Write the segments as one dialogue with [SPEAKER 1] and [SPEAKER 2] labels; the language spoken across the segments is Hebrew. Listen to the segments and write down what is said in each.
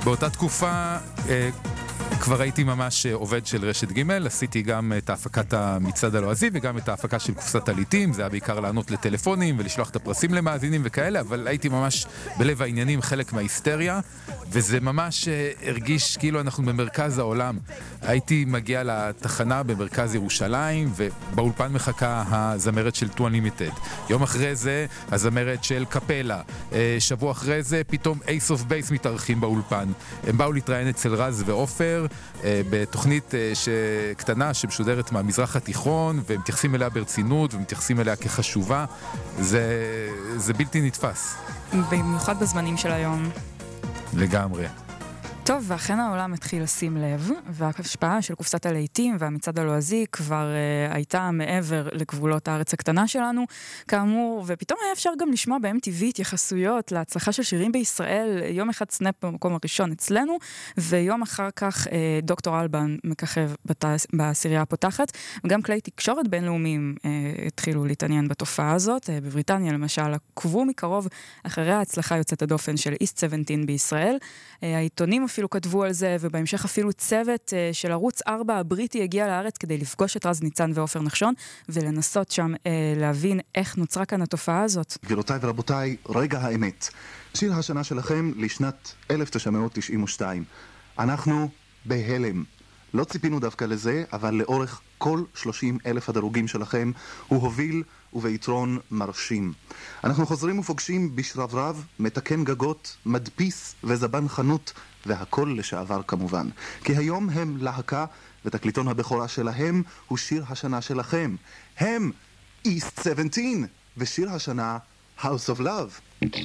[SPEAKER 1] באותה תקופה כבר הייתי ממש עובד של רשת ג', עשיתי גם את ההפקת המצעד הלועזי וגם את ההפקה של קופסת הליטים, זה היה בעיקר לענות לטלפונים ולשלוח את הפרסים למאזינים וכאלה, אבל הייתי ממש בלב העניינים חלק מההיסטריה, וזה ממש הרגיש כאילו אנחנו במרכז העולם. הייתי מגיע לתחנה במרכז ירושלים, ובאולפן מחכה הזמרת של 2 Unlimited. יום אחרי זה הזמרת של קפלה. שבוע אחרי זה פתאום Ace of Base מתארחים באולפן. הם באו להתראיין אצל רז ואופר, בתוכנית קטנה שמשודרת מהמזרח התיכון, והם מתייחסים אליה ברצינות ומתייחסים אליה כחשובה. זה בלתי נתפס.
[SPEAKER 2] במיוחד בזמנים של היום.
[SPEAKER 1] לגמרי.
[SPEAKER 2] טוב, ואכן העולם התחיל לשים לב, וההשפעה של קופסת הלהיטים והמצעד הלועזי כבר הייתה מעבר לגבולות הארץ הקטנה שלנו, כאמור, ופתאום היה אפשר גם לשמוע ב-MTV התייחסויות להצלחה של שירים בישראל, יום אחד סנאפ במקום הראשון אצלנו, ויום אחר כך דוקטור אלבן מככב בעשירייה הפותחת, וגם כלי תקשורת בינלאומיים התחילו להתעניין בתופעה הזאת, בבריטניה למשל עקבו מקרוב אחרי ההצלחה יוצאת הדופן של East 17 בישראל, העיתונים אפילו כתבו על זה, ובהמשך אפילו צוות של ערוץ 4 הבריטי הגיע לארץ כדי לפגוש את רז ניצן ואופר נחשון, ולנסות שם להבין איך נוצרה כאן התופעה הזאת.
[SPEAKER 3] גבירותיי ורבותיי, רגע האמת. שיר השנה שלכם לשנת 1992. אנחנו בהלם. לא ציפינו דווקא לזה, אבל לאורך כל 30,000 הדירוגים שלכם הוא הוביל וביתרון מרשים. אנחנו חוזרים ופוגשים בשרברב, מתקן גגות, מדפיס וזבן חנות, והכל לשעבר כמובן. כי היום הם להקה, ותקליטון הבכורה שלהם הוא שיר השנה שלכם. הם East 17, ושיר השנה House of Love.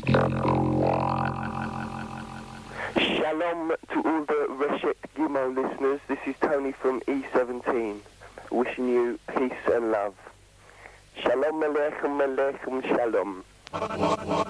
[SPEAKER 4] Shalom to all the Reshet Gimo listeners. This is Tony from E17, wishing you peace and love. Shalom aleichem aleichem shalom.